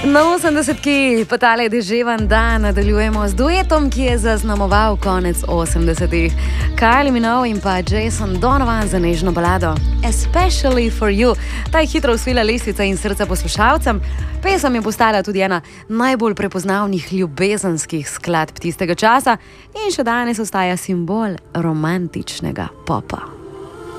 Na 80-ki pa tale deževan dan nadaljujemo z duetom, ki je zaznamoval konec 80-ih. Kylie Minogue in pa Jason Donovan za nežno balado Especially for you. Ta je hitro osvojila lestvice in srca poslušalcem. Pesem je postala tudi ena najbolj prepoznavnih ljubezenskih skladb tistega časa in še danes ostaja simbol romantičnega popa.